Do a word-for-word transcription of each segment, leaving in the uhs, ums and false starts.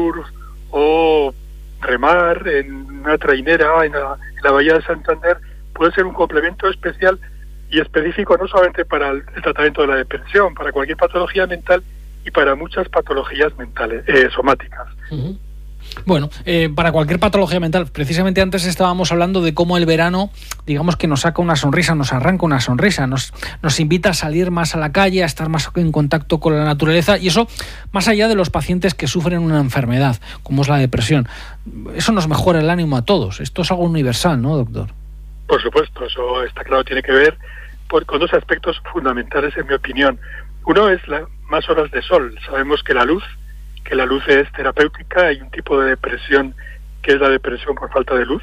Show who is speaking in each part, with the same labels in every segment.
Speaker 1: surf o remar en una trainera en la, en la Bahía de Santander puede ser un complemento especial y específico no solamente para el, el tratamiento de la depresión, para cualquier patología mental y para muchas patologías mentales, eh, somáticas.
Speaker 2: Uh-huh. Bueno, eh, para cualquier patología mental, precisamente antes estábamos hablando de cómo el verano, digamos que nos saca una sonrisa, nos arranca una sonrisa, nos, nos invita a salir más a la calle, a estar más en contacto con la naturaleza, y eso más allá de los pacientes que sufren una enfermedad, como es la depresión. Eso nos mejora el ánimo a todos. Esto es algo universal, ¿no, doctor?
Speaker 1: Por supuesto, eso está claro, tiene que ver por, con dos aspectos fundamentales, en mi opinión. Uno es la más horas de sol. Sabemos que la luz que la luz es terapéutica. Hay un tipo de depresión que es la depresión por falta de luz,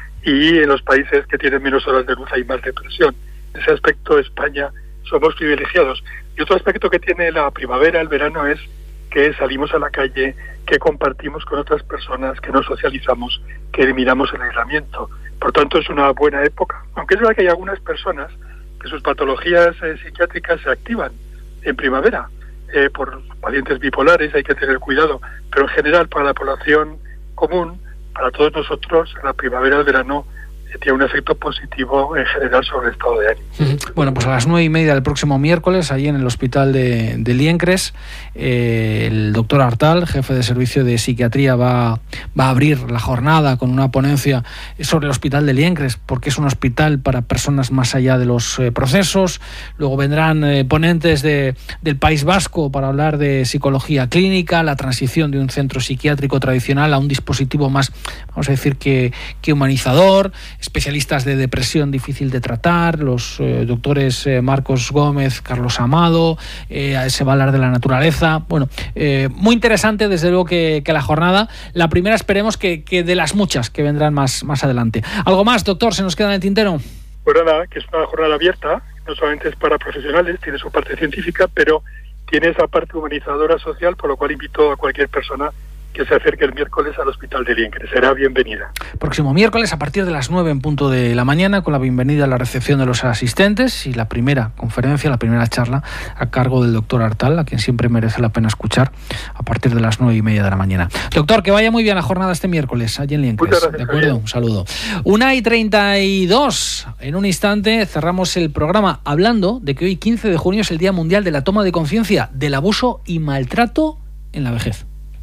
Speaker 1: y en los países que tienen menos horas de luz hay más depresión. En ese aspecto, España somos privilegiados. Y otro aspecto que tiene la primavera, el verano, es que salimos a la calle, que compartimos con otras personas, que nos socializamos, que eliminamos el aislamiento. Por tanto, es una buena época. Aunque es verdad que hay algunas personas que sus patologías eh, psiquiátricas se activan en primavera. Eh, por pacientes bipolares hay que tener cuidado, pero en general para la población común, para todos nosotros, la primavera, el verano eh, tiene un efecto positivo en general sobre el estado de ánimo.
Speaker 2: Uh-huh. Bueno, pues a las nueve y media del próximo miércoles, allí en el hospital de, de Liencres, eh, el doctor Artal, jefe de servicio de psiquiatría, va, va a abrir la jornada con una ponencia sobre el hospital de Liencres, porque es un hospital para personas más allá de los eh, procesos. Luego vendrán eh, ponentes de, del País Vasco para hablar de psicología clínica, la transición de un centro psiquiátrico tradicional a un dispositivo más, vamos a decir, que, que humanizador, especialistas de depresión difícil de tratar, los eh, doctores eh, Marcos Gómez, Carlos Amado, eh, se va a hablar de la naturaleza. Bueno, eh, muy interesante desde luego que, que la jornada. La primera esperemos que, que de las muchas que vendrán más, más adelante. ¿Algo más, doctor? ¿Se nos queda en el tintero?
Speaker 1: Pues nada, que es una jornada abierta, no solamente es para profesionales, tiene su parte científica, pero tiene esa parte humanizadora social, por lo cual invito a cualquier persona que se acerque el miércoles al Hospital de Liencres. Será bienvenida.
Speaker 2: Próximo miércoles a partir de las nueve en punto de la mañana, con la bienvenida a la recepción de los asistentes y la primera conferencia, la primera charla a cargo del doctor Artal, a quien siempre merece la pena escuchar, a partir de las nueve y media de la mañana. Doctor, que vaya muy bien la jornada este miércoles allí en Liencres.
Speaker 1: Muchas gracias,
Speaker 2: ¿de acuerdo?
Speaker 1: Javier.
Speaker 2: Un saludo. Una y treinta y dos. En un instante cerramos el programa hablando de que hoy, quince de junio, es el Día Mundial de la Toma de Conciencia del Abuso y Maltrato en la Vejez.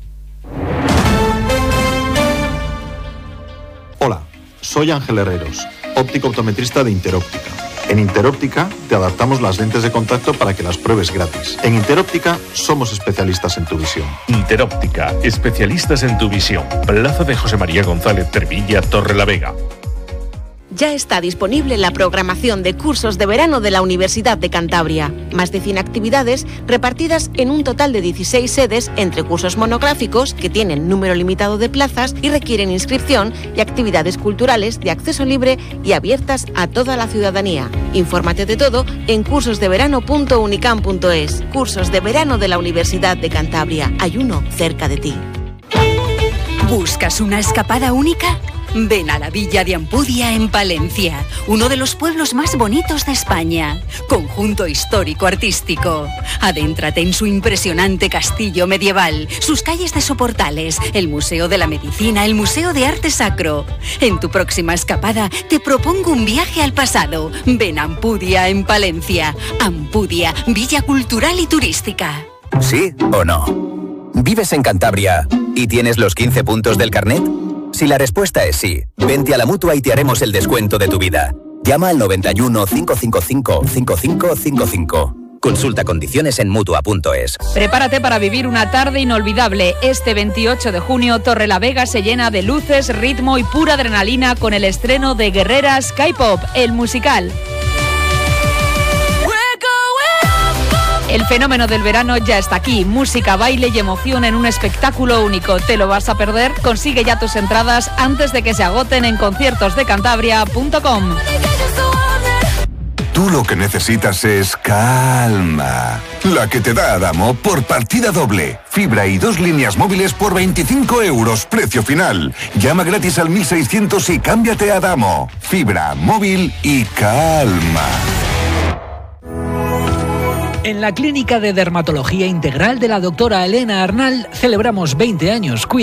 Speaker 3: Hola, soy Ángel Herreros, óptico optometrista de Interóptica. En Interóptica te adaptamos las lentes de contacto para que las pruebes gratis. En Interóptica somos especialistas en tu visión.
Speaker 4: Interóptica, especialistas en tu visión. Plaza de José María González Trevilla, Torrelavega.
Speaker 5: Ya está disponible la programación de cursos de verano de la Universidad de Cantabria. Más de cien actividades repartidas en un total de dieciséis sedes entre cursos monográficos que tienen número limitado de plazas y requieren inscripción, y actividades culturales de acceso libre y abiertas a toda la ciudadanía. Infórmate de todo en cursos de verano punto unicam punto es. Cursos de verano de la Universidad de Cantabria. Hay uno cerca de ti.
Speaker 6: ¿Buscas una escapada única? Ven a la Villa de Ampudia en Palencia, uno de los pueblos más bonitos de España. Conjunto histórico-artístico. Adéntrate en su impresionante castillo medieval, sus calles de soportales, el Museo de la Medicina, el Museo de Arte Sacro. En tu próxima escapada te propongo un viaje al pasado. Ven a Ampudia en Palencia. Ampudia, Villa Cultural y Turística.
Speaker 7: ¿Sí o no? ¿Vives en Cantabria y tienes los quince puntos del carnet? Si la respuesta es sí, vente a la Mutua y te haremos el descuento de tu vida. Llama al noventa y uno, cinco cinco cinco, cinco cinco cinco cinco. Consulta condiciones en Mutua punto es.
Speaker 8: Prepárate para vivir una tarde inolvidable. Este veintiocho de junio, Torrelavega se llena de luces, ritmo y pura adrenalina con el estreno de Guerreras K-Pop, el musical. El fenómeno del verano ya está aquí. Música, baile y emoción en un espectáculo único. ¿Te lo vas a perder? Consigue ya tus entradas antes de que se agoten en conciertos de cantabria punto com.
Speaker 9: Tú lo que necesitas es calma. La que te da Adamo por partida doble. Fibra y dos líneas móviles por veinticinco euros. Precio final. Llama gratis al mil seiscientos y cámbiate a Adamo. Fibra, móvil y calma.
Speaker 2: En la Clínica de Dermatología Integral de la doctora Elena Arnal celebramos veinte años.